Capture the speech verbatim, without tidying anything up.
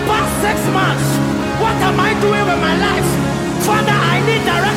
past six months, what am I doing with my life? Father, I need direction.